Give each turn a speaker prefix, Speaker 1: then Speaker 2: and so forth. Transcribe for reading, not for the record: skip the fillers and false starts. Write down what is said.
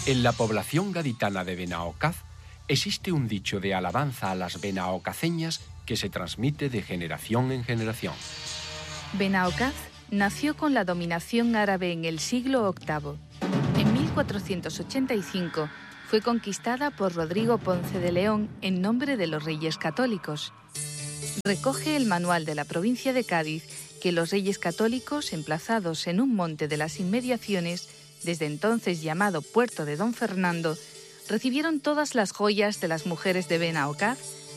Speaker 1: En la población gaditana de Benaocaz existe un dicho de alabanza a las benaocaceñas que se transmite de generación en generación.
Speaker 2: Benaocaz nació con la dominación árabe en el siglo VIII. En 1485 fue conquistada por Rodrigo Ponce de León en nombre de los Reyes Católicos. Recoge el manual de la provincia de Cádiz que los Reyes Católicos, emplazados en un monte de las inmediaciones, desde entonces llamado Puerto de Don Fernando, recibieron todas las joyas de las mujeres de Benaocaz